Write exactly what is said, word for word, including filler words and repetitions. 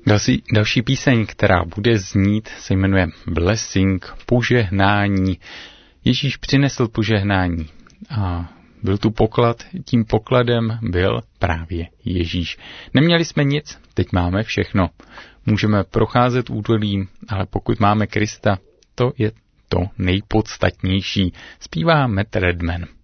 Další, další píseň, která bude znít, se jmenuje Blessing, požehnání. Ježíš přinesl požehnání a byl tu poklad, tím pokladem byl právě Ježíš. Neměli jsme nic, teď máme všechno. Můžeme procházet údolím, ale pokud máme Krista, to je to nejpodstatnější. Zpívá Matt Redman.